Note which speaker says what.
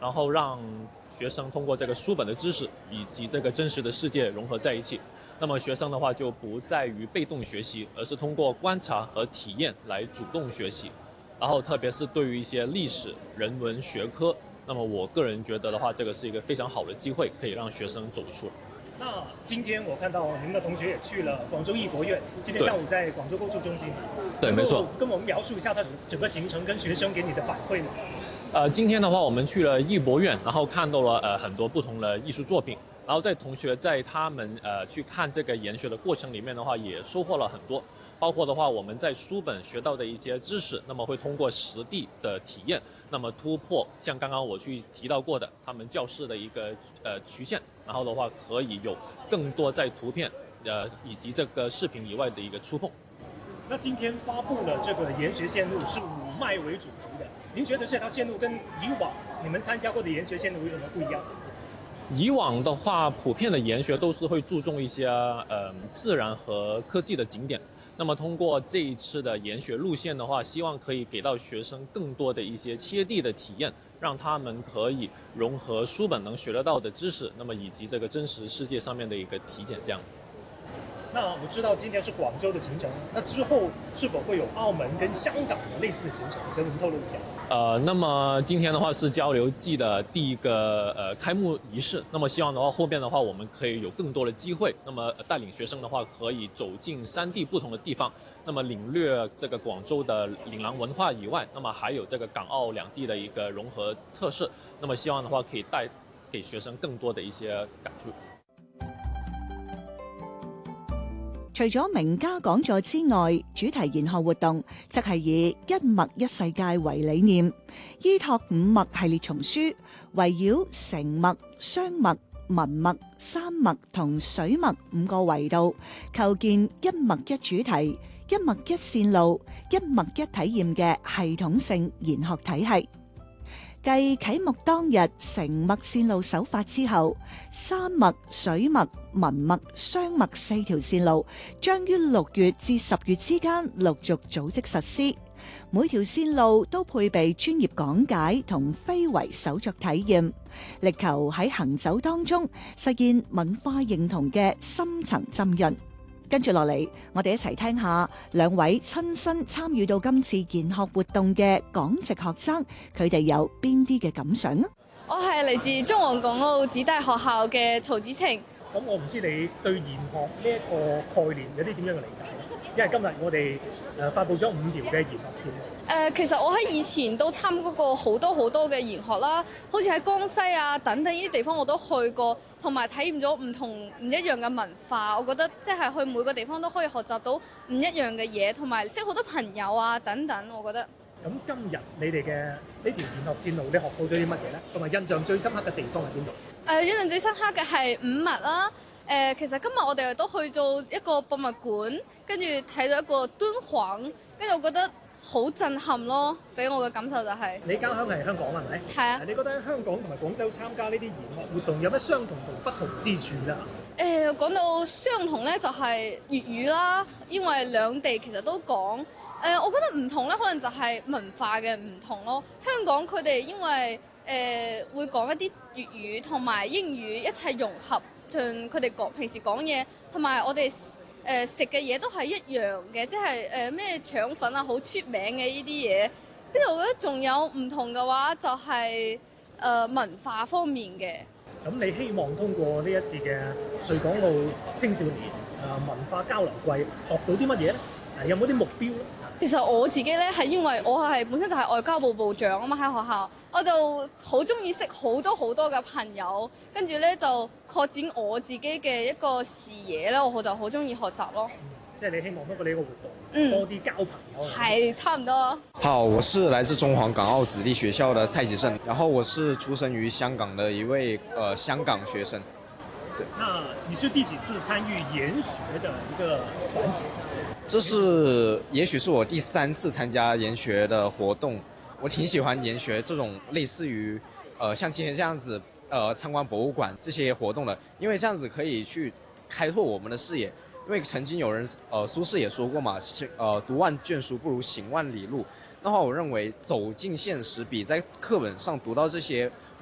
Speaker 1: 然后让学生通过这个书本的知识以及这个真实的世界融合在一起。那么学生的话就不在于被动学习，而是通过观察和体验来主动学习。然后特别是对于一些历史、人文学科，那么我个人觉得的话，这个是一个非常好的机会，可以让学生走出来。
Speaker 2: 那今天我看到您的同学也去了广州艺博院，今天下午在广州购书中心。
Speaker 1: 对，没错。
Speaker 2: 跟我们描述一下他整个行程跟学生给你的反馈吗？
Speaker 1: 今天的话，我们去了艺博院，然后看到了很多不同的艺术作品，然后同学在他们去看这个研学的过程里面的话，也收获了很多，包括的话我们在书本学到的一些知识，那么会通过实地的体验，那么突破像刚刚我去提到过的他们教室的一个局限，然后的话可以有更多在图片以及这个视频以外的一个触碰。
Speaker 2: 那今天发布了这个研学线路是5脉为主题的，您觉得这条线路跟以往你们参加过的研学线路有什么不一样？
Speaker 1: 以往的话，普遍的研学都是会注重一些自然和科技的景点。那么通过这一次的研学路线的话，希望可以给到学生更多的一些切地的体验，让他们可以融合书本能学得到的知识，那么以及这个真实世界上面的一个体检这样。
Speaker 2: 那我知道今天是广州的行程，那之后是否会有澳门跟香港的类似的行程？跟我们透露一下。
Speaker 1: 那么今天的话是交流季的第一个开幕仪式，那么希望的话后面的话我们可以有更多的机会，那么带领学生的话可以走进3地不同的地方，那么领略这个广州的岭南文化以外，那么还有这个港澳2地的一个融合特色，那么希望的话可以带给学生更多的一些感触。
Speaker 3: 除咗名家講座之外，主題研學活動則係以一脈一世界為理念，依託5脈系列叢書，圍繞成脈、雙脈、文脈、山脈同水脈5個維度，構建一脈一主題、一脈一線路、一脈一體驗嘅系統性研學體系。繼啟幕當日成脈線路首發之後，山脈、水脈、文脈、雙脈4條線路將於6月至10月之間陸續組織實施。每條線路都配備專業講解同非遺手作體驗，力求喺行走當中實現文化認同嘅深層浸潤。跟住落嚟，我哋一齊聽下2位親身參與到今次研學活動嘅港籍學生，佢哋有邊啲嘅感想啊？
Speaker 4: 我係嚟自中皇港澳子弟學校嘅曹子晴。
Speaker 2: 咁我唔知你對研學呢一個概念有啲點樣嘅理解？因為今日我哋發布咗5條嘅研學線。
Speaker 4: 其實我喺以前都參加過好多嘅研學啦，好似喺江西啊等等呢啲地方我都去過，同埋體驗咗唔一樣嘅文化。我覺得即係去每個地方都可以學習到唔一樣嘅嘢，同埋識好多朋友啊等等。我覺得。
Speaker 2: 咁今日你哋嘅呢條研學線路，你學到咗啲乜嘢咧？同埋印象最深刻嘅地方係邊度？
Speaker 4: 印象最深刻嘅係5脈啦。其實今日我哋都去做一個博物館，跟住睇到一個敦煌，跟住我覺得好震撼咯，俾我嘅感受就係。你家鄉係香港係咪？係啊。你覺得喺香港同埋廣州參加呢啲研學活動有咩相同同不同之處咧？講到相同咧，就係粵語啦，因為兩地其實都講。我覺得唔同咧，可能就係文化嘅唔同咯。香港佢哋因為會講一啲粵語同埋英語一齊融合，像佢哋平時講嘢，同埋我哋食嘅嘢都係一樣嘅，即係咩腸粉啊，好出名嘅呢啲嘢。跟住我覺得仲有唔同嘅話，就係文化方面嘅。
Speaker 2: 咁你希望通過呢一次嘅穗港澳青少年文化交流季學到啲乜嘢咧？有冇啲目標咧？
Speaker 4: 其實我自己咧係因為我係本身就係外交部部長啊嘛，喺學校我就好中意識好多嘅朋友，跟住咧就擴展我自己嘅一個視野咧，我就好中意學習咯。
Speaker 2: 即係你希望通過呢個活動多啲交朋友。
Speaker 4: 係差唔多。
Speaker 5: 好，我是來自中皇港澳子弟學校的蔡吉勝，然後我是出生於香港的一位香港學生。
Speaker 2: 對，那你是第幾次參與研學的一個團體？
Speaker 5: 這是也許是我第3次參加研學的活動，我挺喜歡研學這種類似於像今天這樣子參觀博物館這些活動的，因為這樣子可以去開拓我們的視野。因為曾經有人蘇軾也說過嘛，讀萬卷書不如行萬里路。那話我認為走進現實比在課本上讀到這些